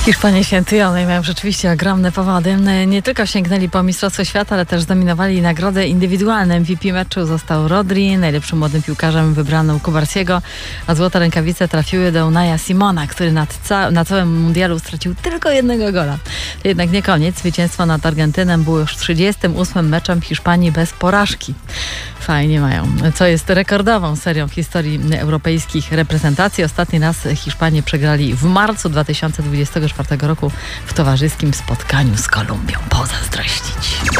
Hiszpanie świętują i mają rzeczywiście ogromne powody. Nie tylko sięgnęli po Mistrzostwo Świata, ale też zdominowali nagrody indywidualne. MVP meczu został Rodri, najlepszym młodym piłkarzem wybrano u Kubarsiego, a złote rękawice trafiły do Unaia Simona, który na całym mundialu stracił tylko jednego gola. To jednak nie koniec. Zwycięstwo nad Argentyną było już 38. meczem Hiszpanii bez porażki. Fajnie mają, co jest rekordową serią w historii europejskich reprezentacji. Ostatni raz Hiszpanie przegrali w marcu 2024 roku w towarzyskim spotkaniu z Kolumbią. Pozazdrościć.